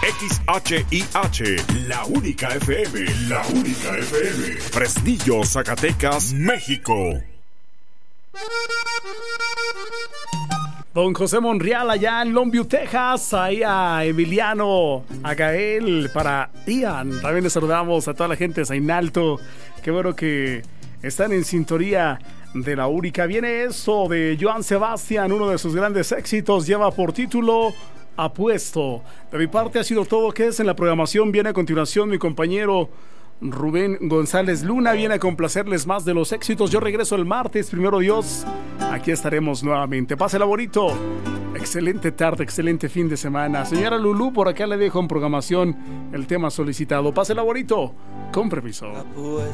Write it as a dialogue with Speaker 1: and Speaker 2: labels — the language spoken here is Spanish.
Speaker 1: XHIH, la única FM, la única FM. Fresnillo, Zacatecas, México.
Speaker 2: Don José Monreal allá en Longview, Texas. Ahí a Emiliano, a Gael, para Ian. También les saludamos a toda la gente de Zainalto. Qué bueno que están en sintonía de la única. Viene eso de Joan Sebastián, uno de sus grandes éxitos. Lleva por título Apuesto. De mi parte ha sido todo. Que es en la programación. Viene a continuación mi compañero Rubén González Luna, viene a complacerles más de los éxitos. Yo regreso el martes, primero Dios. Aquí estaremos nuevamente. Pásela bonito. Excelente tarde, excelente fin de semana. Señora Lulú, por acá le dejo en programación el tema solicitado. Pásela bonito. Con permiso.